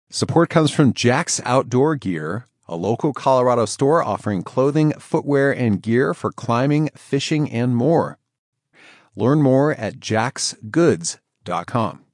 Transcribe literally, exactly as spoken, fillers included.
Support comes from Jack's Outdoor Gear, a local Colorado store offering clothing, footwear, and gear for climbing, fishing, and more. Learn more at jacks goods dot com.